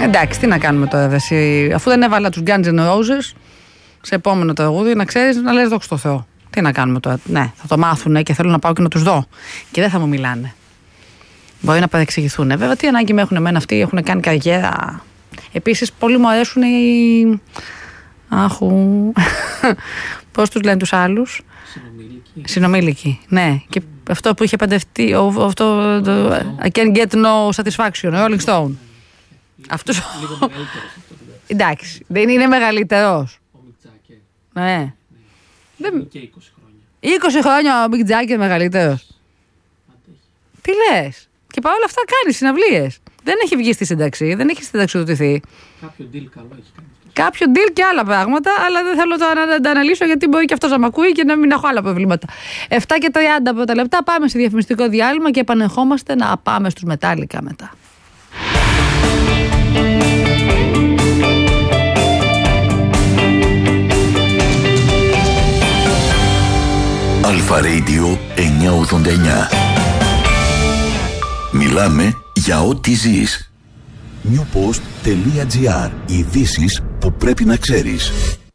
Εντάξει, τι να κάνουμε τώρα, αφού δεν έβαλα τους Guns N' Roses σε επόμενο τραγούδι, να ξέρεις, να λες δόξα τω Θεώ. Τι να κάνουμε τώρα. Ναι, θα το μάθουνε και θέλω να πάω και να τους δω. Και δεν θα μου μιλάνε. Μπορεί να παρεξηγηθούν. Βέβαια, τι ανάγκη με έχουν εμένα αυτοί, έχουν κάνει καριέρα. Επίσης, πολύ μου αρέσουν οι. Πώς τους λένε τους άλλους? Συνομήλικοι. Ναι. Και αυτό που είχε παντευτεί. I can't get no satisfaction. Rolling Stone. Αυτός. Εντάξει. Δεν είναι μεγαλύτερος. Ναι. Και 20 χρόνια. 20 χρόνια ο Mick Jagger μεγαλύτερος. Τι λες? Και παρόλα αυτά κάνει συναυλίες. Δεν έχει βγει στη σύνταξη, δεν έχει συνταξιοδοτηθεί. Κάποιο deal καλό έχει κάνει. Κάποιο deal και άλλα πράγματα, αλλά δεν θέλω τώρα να τα αναλύσω γιατί μπορεί και αυτός να μ' ακούει και να μην έχω άλλα προβλήματα. 7 και 30 πρώτα λεπτά, πάμε σε διαφημιστικό διάλειμμα και επανερχόμαστε να πάμε στους Metallica μετά. Αλφα Radio 989. Μιλάμε για ό,τι ζεις. Newpost.gr. Ειδήσεις που πρέπει να ξέρεις.